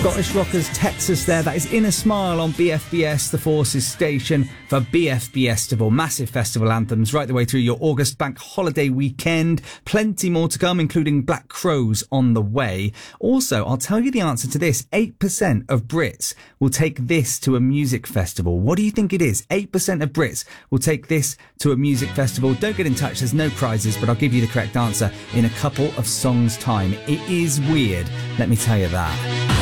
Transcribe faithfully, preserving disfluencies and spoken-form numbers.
Scottish Rockers Texas there. That is Inner Smile on B F B S, the Forces station for B F B Festival. Massive festival anthems right the way through your August bank holiday weekend. Plenty more to come, including Black Crows on the way. Also, I'll tell you the answer to this. eight percent of Brits will take this to a music festival. What do you think it is? eight percent of Brits will take this to a music festival. Don't get in touch. There's no prizes, but I'll give you the correct answer in a couple of songs' time. It is weird. Let me tell you that.